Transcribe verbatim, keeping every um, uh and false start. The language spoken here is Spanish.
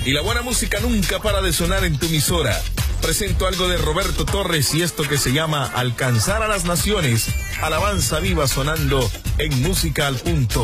Y la buena música nunca para de sonar en tu emisora. Presento algo de Roberto Torres y esto que se llama Alcanzar a las Naciones. Alabanza viva sonando en Música al Punto.